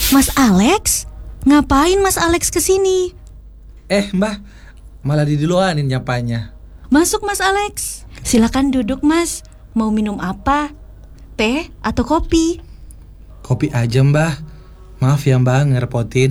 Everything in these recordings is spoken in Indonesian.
Mas Alex? Ngapain Mas Alex kesini? Mbah, malah diduluanin nyapanya. Masuk Mas Alex. Silakan duduk Mas. Mau minum apa? Teh atau kopi? Kopi aja mbah. Maaf ya mbah ngerepotin.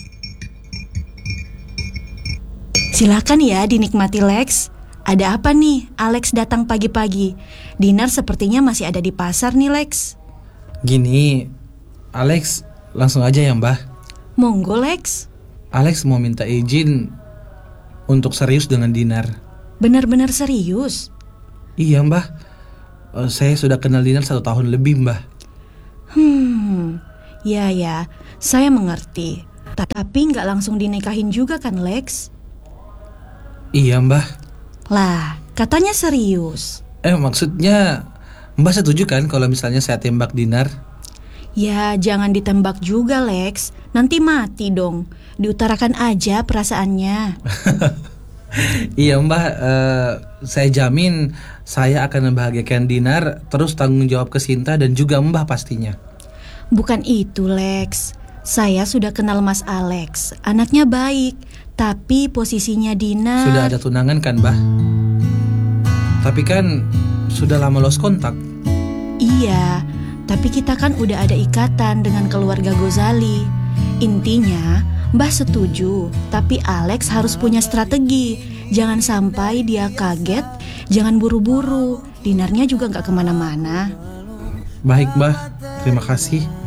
Silakan ya dinikmati Lex. Ada apa nih Alex datang pagi-pagi? Dinar sepertinya masih ada di pasar nih Lex. Gini, Alex langsung aja ya mbah. Monggo Lex. Alex mau minta izin untuk serius dengan Dinar. Benar-benar serius? Iya mbah. Saya sudah kenal Dinar 1 tahun lebih mbah. Ya, saya mengerti. Tapi nggak langsung dinikahin juga kan Lex? Iya mbah. Lah, katanya serius. Maksudnya mbah setuju kan kalau misalnya saya tembak Dinar? Ya, jangan ditembak juga Lex. Nanti mati dong. Diutarakan aja perasaannya. Iya mbah, saya jamin saya akan membahagiakan Dinar, terus tanggung jawab ke Sinta dan juga mbah pastinya. Bukan itu Lex. Saya sudah kenal Mas Alex. Anaknya baik, tapi posisinya Dinar. Sudah ada tunangan kan mbah? Tapi kan sudah lama lost kontak. Iya, tapi kita kan udah ada ikatan dengan keluarga Gozali. Intinya, Mbah setuju, tapi Alex harus punya strategi. Jangan sampai dia kaget, jangan buru-buru. Dinarnya juga gak kemana-mana. Baik mbah, terima kasih.